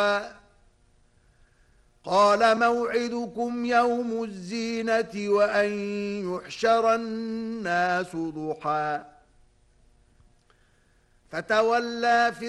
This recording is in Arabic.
قال موعدكم يوم الزينة وأن يحشر الناس ضحى فتولى